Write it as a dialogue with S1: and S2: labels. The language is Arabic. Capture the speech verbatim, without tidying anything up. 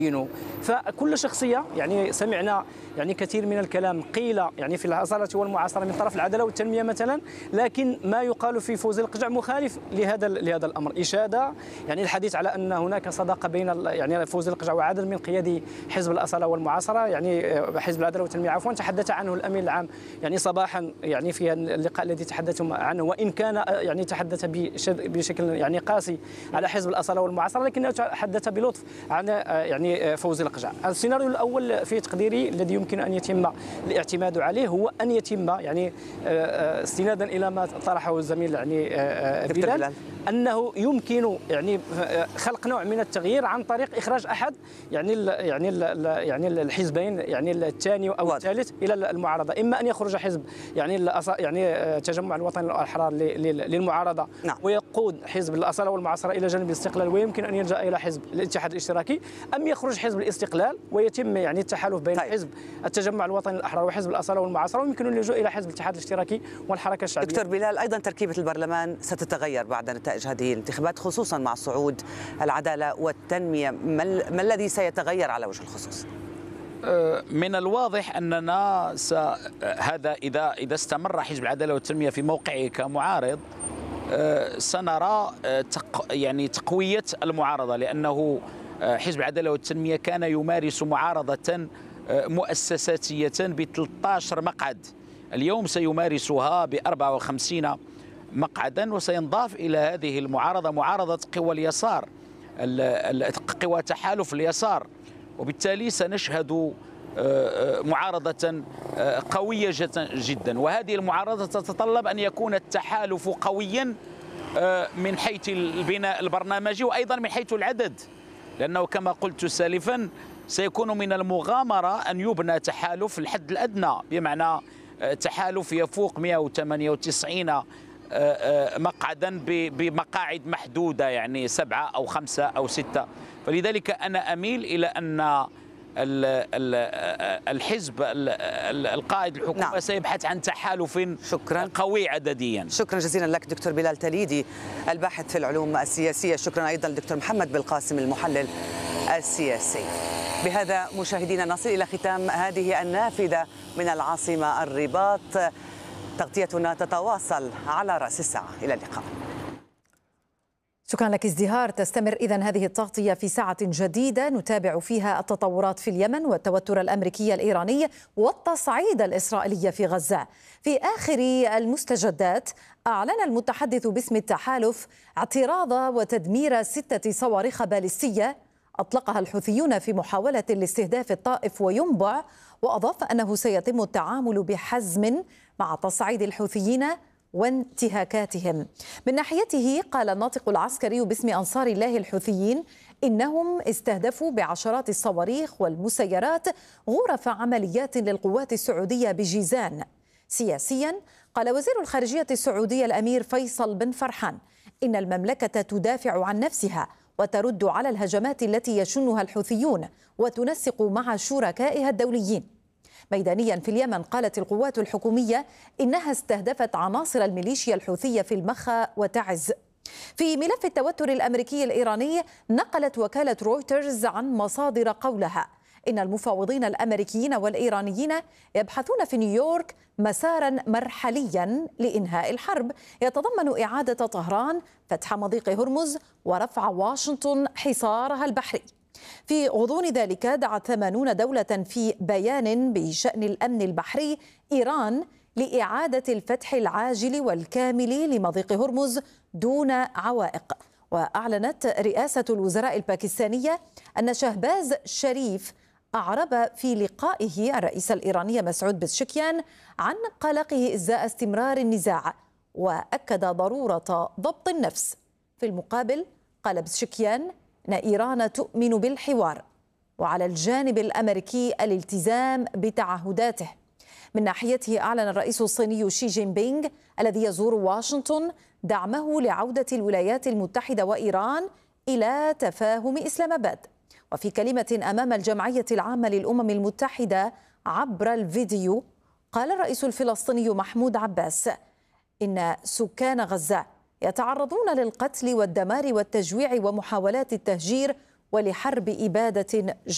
S1: فكل شخصيه يعني سمعنا يعني كثير من الكلام قيل يعني في الأصالة والمعاصرة من طرف العداله والتنميه مثلا، لكن ما يقال في فوزي القجع مخالف لهذا لهذا الامر. اشاده يعني الحديث على ان هناك صداقه بين يعني فوزي القجع وعدد من قيادي حزب الأصالة والمعاصرة يعني حزب العداله والتنميه عفوا، تحدث عنه الامين العام يعني صباحا يعني في اللقاء الذي تحدث عنه، وان كان يعني تحدث بشكل يعني قاسي على حزب الأصالة والمعاصرة، لكنه تحدث بلطف عن يعني فوزي القجع. السيناريو الاول في تقديري الذي يمكن ان يتم الاعتماد عليه هو ان يتم يعني استنادا الى ما طرحه الزميل يعني بلال، انه يمكن يعني خلق نوع من التغيير عن طريق اخراج احد يعني ال يعني ال يعني الحزبين يعني الثاني او الثالث الى المعارضه، اما ان يخرج حزب يعني يعني التجمع الوطني الاحرار للمعارضه نعم. ويقود حزب الأصالة والمعاصرة الى جانب الاستقلال، ويمكن ان يلجا الى حزب الاتحاد الاشتراكي، ام يخرج حزب الاستقلال ويتم يعني التحالف بين طيب. حزب التجمع الوطني الاحرار وحزب الأصالة والمعاصرة، ويمكن اللجوء الى حزب الاتحاد الاشتراكي والحركه الشعبيه.
S2: دكتور بلال، ايضا تركيبه البرلمان ستتغير بعد نتائج هذه الانتخابات خصوصا مع صعود العداله والتنميه، ما الذي سيتغير على وجه الخصوص؟
S3: من الواضح اننا س... هذا اذا اذا استمر حزب العداله والتنميه في موقعه كمعارض سنرى تق... يعني تقويه المعارضه، لانه حزب العداله والتنميه كان يمارس معارضه مؤسساتيه ب ثلاثة عشر مقعد، اليوم سيمارسها ب أربعة وخمسين مقعدا، وسينضاف الى هذه المعارضه معارضه قوى اليسار، قوى تحالف اليسار، وبالتالي سنشهد معارضة قوية جدا. وهذه المعارضة تتطلب أن يكون التحالف قويا من حيث البناء البرنامجي وأيضا من حيث العدد، لأنه كما قلت سالفا سيكون من المغامرة أن يبنى تحالف الحد الأدنى، بمعنى تحالف يفوق مئة وثمانية وتسعين مقعدا بمقاعد محدودة، يعني سبعة أو خمسة أو ستة. فلذلك أنا أميل إلى أن الحزب القائد الحكومة نعم. سيبحث عن تحالف شكرا. قوي عدديا.
S2: شكرا جزيلا لك دكتور بلال تليدي الباحث في العلوم السياسية. شكرا أيضا دكتور محمد بالقاسم المحلل السياسي. بهذا مشاهدينا نصل إلى ختام هذه النافذة من العاصمة الرباط. تغطيتنا تتواصل على رأس الساعة. إلى اللقاء.
S4: شكرا لك ازدهار. تستمر إذن هذه التغطية في ساعة جديدة نتابع فيها التطورات في اليمن والتوتر الأمريكي الإيراني والتصعيد الإسرائيلي في غزة. في آخر المستجدات أعلن المتحدث باسم التحالف اعتراض وتدمير ستة صواريخ باليستية أطلقها الحوثيون في محاولة لاستهداف الطائف وينبع، وأضاف أنه سيتم التعامل بحزم مع تصعيد الحوثيين وانتهاكاتهم. من ناحيته قال الناطق العسكري باسم أنصار الله الحوثيين إنهم استهدفوا بعشرات الصواريخ والمسيرات غرف عمليات للقوات السعودية بجيزان. سياسيا قال وزير الخارجية السعودية الأمير فيصل بن فرحان إن المملكة تدافع عن نفسها وترد على الهجمات التي يشنها الحوثيون وتنسق مع شركائها الدوليين. ميدانيا في اليمن قالت القوات الحكومية إنها استهدفت عناصر الميليشيا الحوثية في المخا وتعز. في ملف التوتر الأمريكي الإيراني نقلت وكالة رويترز عن مصادر قولها إن المفاوضين الأمريكيين والإيرانيين يبحثون في نيويورك مسارا مرحليا لإنهاء الحرب يتضمن إعادة طهران فتح مضيق هرمز ورفع واشنطن حصارها البحري. في غضون ذلك دعت ثمانون دولة في بيان بشأن الأمن البحري إيران لإعادة الفتح العاجل والكامل لمضيق هرمز دون عوائق. وأعلنت رئاسة الوزراء الباكستانية أن شهباز شريف أعرب في لقائه الرئيس الإيراني مسعود بزشكيان عن قلقه إزاء استمرار النزاع، وأكد ضرورة ضبط النفس. في المقابل قال بزشكيان أن إيران تؤمن بالحوار وعلى الجانب الأمريكي الالتزام بتعهداته. من ناحيته أعلن الرئيس الصيني شي جين بينغ الذي يزور واشنطن دعمه لعودة الولايات المتحدة وإيران إلى تفاهم إسلام آباد. وفي كلمة أمام الجمعية العامة للأمم المتحدة عبر الفيديو قال الرئيس الفلسطيني محمود عباس إن سكان غزة يتعرضون للقتل والدمار والتجويع ومحاولات التهجير ولحرب إبادة